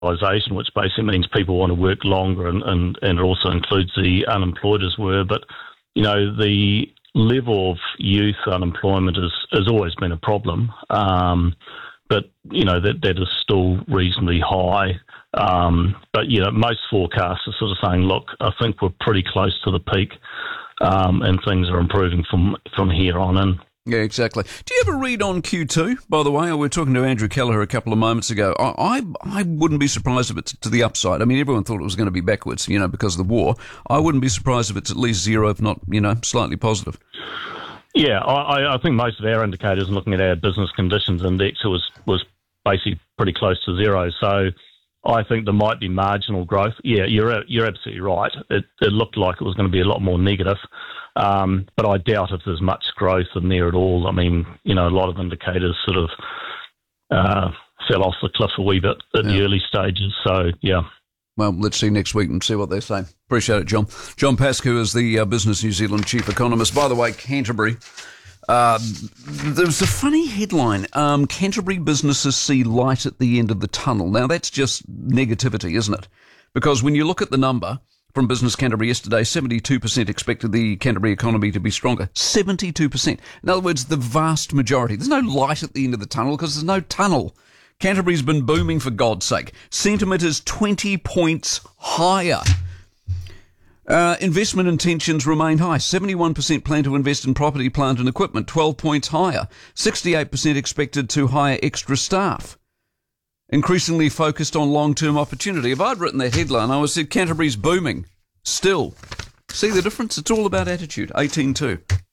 liberalisation, which basically means people want to work longer, and it also includes the unemployed as well. But, the level of youth unemployment has always been a problem. But, that is still reasonably high. But, most forecasts are sort of saying, look, I think we're pretty close to the peak, and things are improving from here on in. Yeah, exactly. Do you ever read on Q2, by the way? We were talking to Andrew Kelleher a couple of moments ago. I wouldn't be surprised if it's to the upside. I mean, everyone thought it was going to be backwards, because of the war. I wouldn't be surprised if it's at least zero, if not, slightly positive. Yeah, I think most of our indicators, looking at our business conditions index, was basically pretty close to zero. So I think there might be marginal growth. Yeah, you're absolutely right. It looked like it was going to be a lot more negative. But I doubt if there's much growth in there at all. I mean, a lot of indicators sort of fell off the cliff a wee bit at the early stages. So, yeah. Well, let's see next week and see what they say. Appreciate it, John. John Pascoe is the Business New Zealand chief economist. By the way, Canterbury. There was a funny headline. Canterbury businesses see light at the end of the tunnel. Now, that's just negativity, isn't it? Because when you look at the number from Business Canterbury yesterday, 72% expected the Canterbury economy to be stronger. 72%. In other words, the vast majority. There's no light at the end of the tunnel because there's no tunnel. Canterbury's been booming, for God's sake. Sentiment is 20 points higher. Investment intentions remain high. 71% plan to invest in property, plant and equipment, 12 points higher. 68% expected to hire extra staff. Increasingly focused on long-term opportunity. If I'd written that headline, I would have said Canterbury's booming. Still. See the difference? It's all about attitude. 18-2.